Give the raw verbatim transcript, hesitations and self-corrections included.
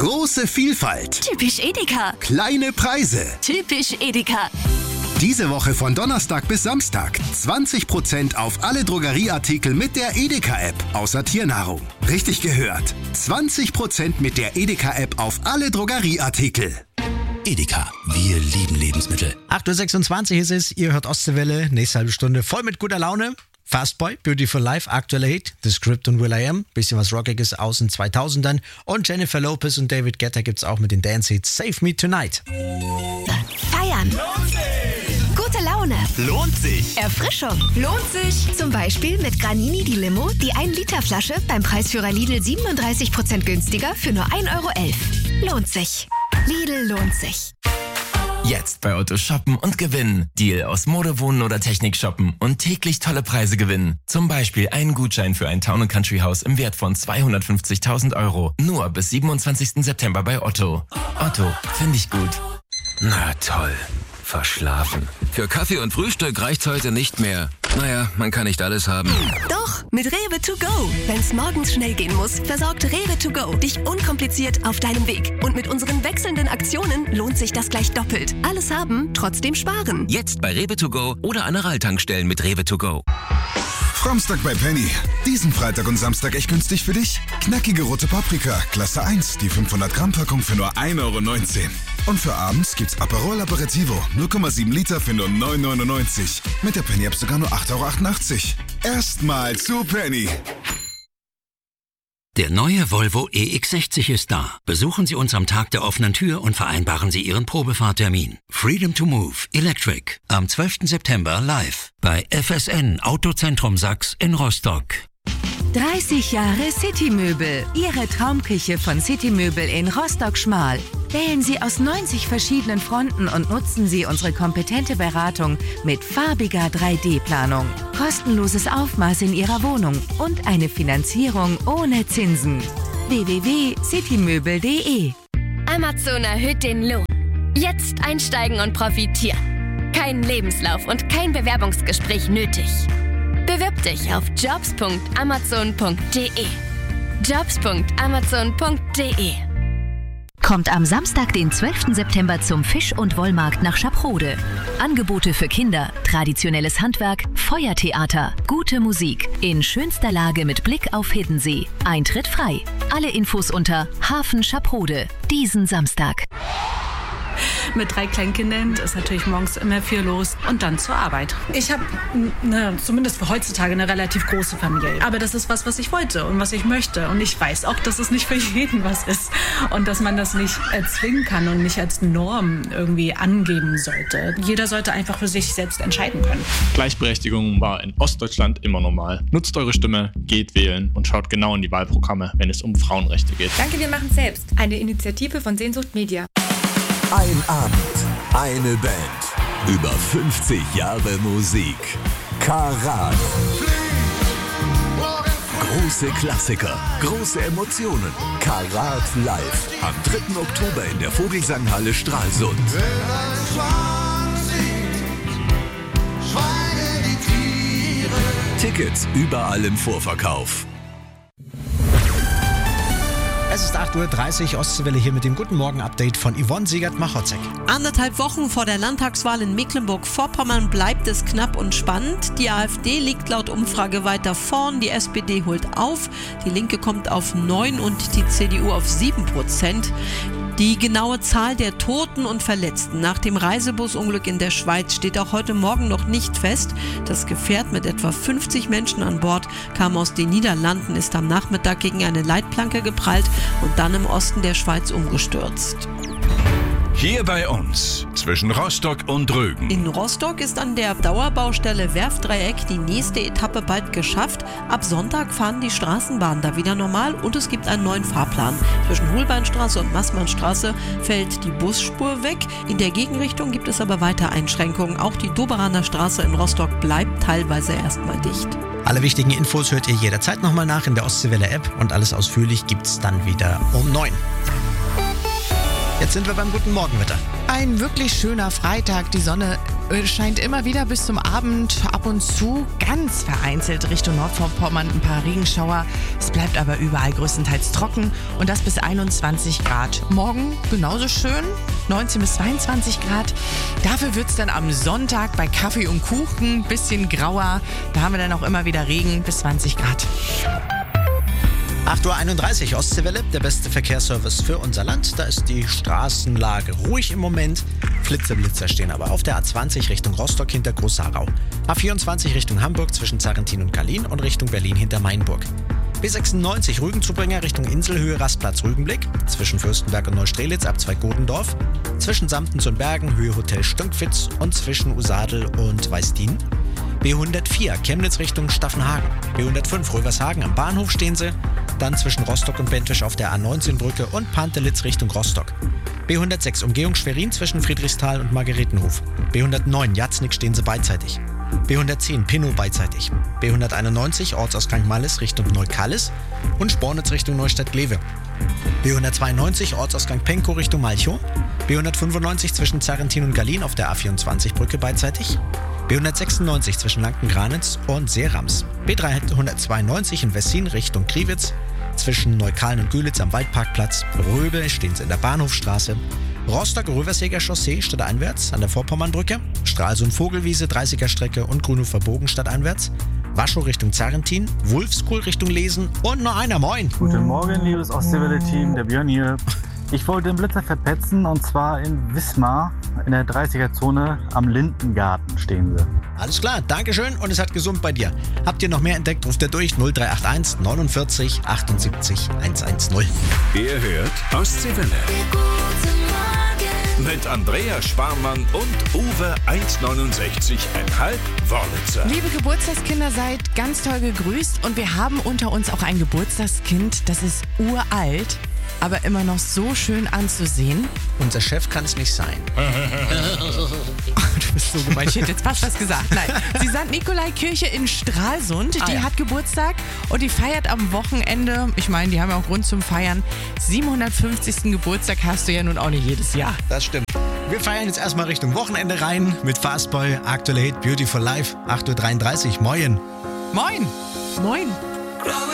Große Vielfalt. Typisch Edeka. Kleine Preise. Typisch Edeka. Diese Woche von Donnerstag bis Samstag zwanzig Prozent auf alle Drogerieartikel mit der Edeka-App, außer Tiernahrung. Richtig gehört. zwanzig Prozent mit der Edeka-App auf alle Drogerieartikel. Edeka, wir lieben Lebensmittel. acht Uhr sechsundzwanzig ist es, ihr hört Ostseewelle, nächste halbe Stunde voll mit guter Laune. Fastboy, Beautiful Life, aktueller Hit, The Script und will.i.am, bisschen was Rockiges aus den zweitausendern und Jennifer Lopez und David Guetta gibt's auch mit den Dance-Hits Save Me Tonight. Feiern. Lohnt sich. Gute Laune. Lohnt sich. Erfrischung. Lohnt sich. Zum Beispiel mit Granini die Limo, die ein Liter Flasche beim Preisführer Lidl siebenunddreißig Prozent günstiger für nur ein Euro elf. Lohnt sich. Lidl lohnt sich. Jetzt bei Otto shoppen und gewinnen. Deal aus Mode, Wohnen oder Technik shoppen und täglich tolle Preise gewinnen. Zum Beispiel einen Gutschein für ein Town- und Country-Haus im Wert von zweihundertfünfzigtausend Euro. Nur bis siebenundzwanzigsten September bei Otto. Otto, finde ich gut. Na toll. Verschlafen. Für Kaffee und Frühstück reicht's heute nicht mehr. Naja, man kann nicht alles haben. Doch, mit Rewe to go. Wenn's morgens schnell gehen muss, versorgt Rewe to go dich unkompliziert auf deinem Weg. Und mit unseren wechselnden Aktionen lohnt sich das gleich doppelt. Alles haben, trotzdem sparen. Jetzt bei Rewe to go oder an Aral-Tankstellen mit Rewe to go. Samstag bei Penny. Diesen Freitag und Samstag echt günstig für dich. Knackige rote Paprika, Klasse eins, die fünfhundert Gramm Packung für nur ein Euro neunzehn. Und für abends gibt's Aperol Aperitivo, null Komma sieben Liter für nur neun Euro neunundneunzig. Mit der Penny-App sogar nur acht Euro achtundachtzig. Erstmal zu Penny. Der neue Volvo E X sechzig ist da. Besuchen Sie uns am Tag der offenen Tür und vereinbaren Sie Ihren Probefahrtermin. Freedom to Move Electric am zwölften September live bei F S N Autozentrum Sachs in Rostock. dreißig Jahre Citymöbel. Ihre Traumküche von Citymöbel in Rostock-Schmal. Wählen Sie aus neunzig verschiedenen Fronten und nutzen Sie unsere kompetente Beratung mit farbiger drei D Planung. Kostenloses Aufmaß in Ihrer Wohnung und eine Finanzierung ohne Zinsen. w w w punkt citymöbel punkt de Amazon erhöht den Lohn. Jetzt einsteigen und profitieren. Kein Lebenslauf und kein Bewerbungsgespräch nötig. Bewirb dich auf jobs punkt amazon punkt de. jobs punkt amazon punkt de. Kommt am Samstag, den zwölften September zum Fisch- und Wollmarkt nach Schaprode. Angebote für Kinder, traditionelles Handwerk, Feuertheater, gute Musik in schönster Lage mit Blick auf Hiddensee. Eintritt frei. Alle Infos unter Hafen Schaprode. Diesen Samstag. Mit drei Kleinkindern ist natürlich morgens immer viel los und dann zur Arbeit. Ich habe, ne, zumindest für heutzutage, eine relativ große Familie. Aber das ist was, was ich wollte und was ich möchte. Und ich weiß auch, dass es nicht für jeden was ist. Und dass man das nicht erzwingen kann und nicht als Norm irgendwie angeben sollte. Jeder sollte einfach für sich selbst entscheiden können. Gleichberechtigung war in Ostdeutschland immer normal. Nutzt eure Stimme, geht wählen und schaut genau in die Wahlprogramme, wenn es um Frauenrechte geht. Danke, wir machen selbst. Eine Initiative von Sehnsucht Media. Ein Abend, eine Band, über fünfzig Jahre Musik. Karat. Große Klassiker, große Emotionen. Karat live. Am dritten Oktober in der Vogelsanghalle Stralsund. Tickets überall im Vorverkauf. Es ist acht Uhr dreißig, Ostseewelle hier mit dem Guten Morgen-Update von Yvonne Siegert-Machotzek. Anderthalb Wochen vor der Landtagswahl in Mecklenburg-Vorpommern bleibt es knapp und spannend. Die AfD liegt laut Umfrage weiter vorn, die S P D holt auf, die Linke kommt auf neun und die C D U auf sieben Prozent. Die genaue Zahl der Toten und Verletzten nach dem Reisebusunglück in der Schweiz steht auch heute Morgen noch nicht fest. Das Gefährt mit etwa fünfzig Menschen an Bord kam aus den Niederlanden, ist am Nachmittag gegen eine Leitplanke geprallt und dann im Osten der Schweiz umgestürzt. Hier bei uns, zwischen Rostock und Rügen. In Rostock ist an der Dauerbaustelle Werftdreieck die nächste Etappe bald geschafft. Ab Sonntag fahren die Straßenbahnen da wieder normal und es gibt einen neuen Fahrplan. Zwischen Holbeinstraße und Maßmannstraße fällt die Busspur weg. In der Gegenrichtung gibt es aber weiter Einschränkungen. Auch die Doberaner Straße in Rostock bleibt teilweise erstmal dicht. Alle wichtigen Infos hört ihr jederzeit nochmal nach in der Ostseewelle-App und alles ausführlich gibt's dann wieder um neun. Jetzt sind wir beim guten Morgenwetter. Ein wirklich schöner Freitag. Die Sonne scheint immer wieder bis zum Abend ab und zu ganz vereinzelt Richtung Nordvorpommern ein paar Regenschauer. Es bleibt aber überall größtenteils trocken und das bis einundzwanzig Grad. Morgen genauso schön, neunzehn bis zweiundzwanzig Grad. Dafür wird es dann am Sonntag bei Kaffee und Kuchen ein bisschen grauer. Da haben wir dann auch immer wieder Regen bis zwanzig Grad. acht Uhr einunddreißig, Ostseewelle, der beste Verkehrsservice für unser Land. Da ist die Straßenlage ruhig im Moment. Flitzeblitzer stehen aber auf der A zwanzig Richtung Rostock hinter Groß-Harau. A vierundzwanzig Richtung Hamburg zwischen Zarrentin und Kalin und Richtung Berlin hinter Mainburg. B sechsundneunzig Rügenzubringer Richtung Inselhöhe Rastplatz Rügenblick. Zwischen Fürstenberg und Neustrelitz ab Zweigodendorf. Zwischen Samtens und Bergen Höhe Hotel Stönkfitz und zwischen Usadel und Weißdien. B hundertvier Chemnitz Richtung Staffenhagen. B hundertfünf Rövershagen am Bahnhof stehen sie. Dann zwischen Rostock und Bentwisch auf der A neunzehn Brücke und Pantelitz Richtung Rostock. B hundertsechs Umgehung Schwerin zwischen Friedrichsthal und Margaretenhof. B hundertneun Jatznick stehen sie beidseitig. B hundertzehn Pinnow beidseitig. B hunderteinundneunzig Ortsausgang Malles Richtung Neukallis und Spornitz Richtung Neustadt-Glewe. B hundertzweiundneunzig Ortsausgang Penkow Richtung Malchow. B hundertfünfundneunzig zwischen Zarrentin und Gallin auf der A vierundzwanzig Brücke beidseitig. B hundertsechsundneunzig zwischen Lanken-Granitz und Seerams. B dreihundertzweiundneunzig in Wessin Richtung Kriwitz. Zwischen Neukalen und Gülitz am Waldparkplatz. Röbel stehen sie in der Bahnhofstraße. Rostock-Röversäger Chaussee stadteinwärts an der Vorpommernbrücke. Stralsund-Vogelwiese dreißiger Strecke und Grünhofer Bogen stadteinwärts. Waschow Richtung Zarrentin. Wulfskuhl Richtung Lesen und noch einer. Moin. Guten Morgen, liebes Ostseewelle-Team, der Björn hier. Ich wollte den Blitzer verpetzen und zwar in Wismar in der dreißiger-Zone am Lindengarten stehen sie. Alles klar, Dankeschön und es hat gesund bei dir. Habt ihr noch mehr entdeckt, ruft ihr durch null drei acht eins neunundvierzig achtundsiebzig hundertzehn. Ihr hört Ostseewelle. Mit Andrea Sparmann und Uwe eins neunundsechzig Komma fünf Wörlitzer. Liebe Geburtstagskinder, seid ganz toll gegrüßt und wir haben unter uns auch ein Geburtstagskind, das ist uralt, aber immer noch so schön anzusehen. Unser Chef kann es nicht sein. Du bist so gemein. Ich hätte jetzt fast was gesagt. Nein, sie Sankt Nikolai-Kirche in Stralsund, Ah, die ja. hat Geburtstag und die feiert am Wochenende, ich meine, die haben ja auch Grund zum Feiern, siebenhundertfünfzigsten Geburtstag hast du ja nun auch nicht jedes Jahr. Das stimmt. Wir feiern jetzt erstmal Richtung Wochenende rein mit Fastboy, aktuelle Hit Beautiful Life, acht Uhr dreiunddreißig. Moin. Moin. Moin.